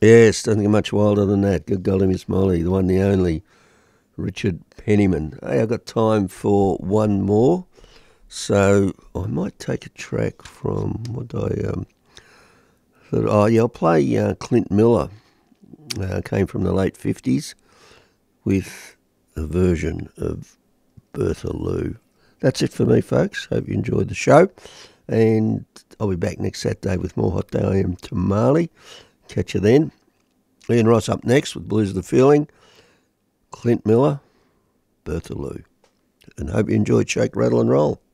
Yes, doesn't get much wilder than that. Good golly, Miss Molly, the one, the only, Richard Pennyman. Hey, I've got time for one more, so I might take a track from what oh yeah, I'll play Clint Miller. Came from the late 50s with a version of Bertha Lou. That's it for me, folks. Hope you enjoyed the show, and I'll be back next Saturday with more Hot Day AM Tamale. Catch you then. Ian Ross up next with Blues of the Feeling. Clint Miller, Bertha Lou. And hope you enjoyed Shake, Rattle and Roll.